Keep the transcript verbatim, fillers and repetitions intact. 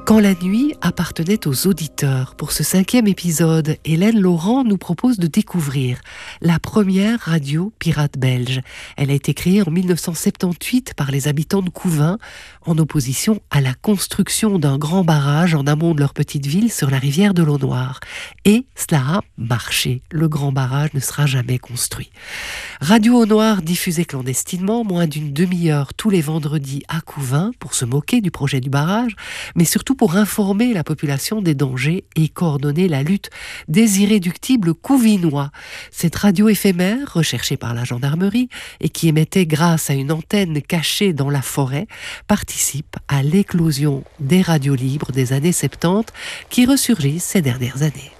Quand la nuit appartenait aux auditeurs. Pour ce cinquième épisode, Hélène Laurent nous propose de découvrir la première radio pirate belge. Elle a été créée en mille neuf cent soixante-dix-huit par les habitants de Couvain, en opposition à la construction d'un grand barrage en amont de leur petite ville sur la rivière de l'Eau Noire. Et cela a marché. Le grand barrage ne sera jamais construit. Radio Eau Noire diffusait clandestinement moins d'une demi-heure tous les vendredis à Couvain pour se moquer du projet du barrage, mais surtout pour informer la population des dangers et coordonner la lutte des irréductibles Couvinois. Cette radio éphémère, recherchée par la gendarmerie et qui émettait grâce à une antenne cachée dans la forêt, participe à l'éclosion des radios libres des années soixante-dix qui ressurgissent ces dernières années.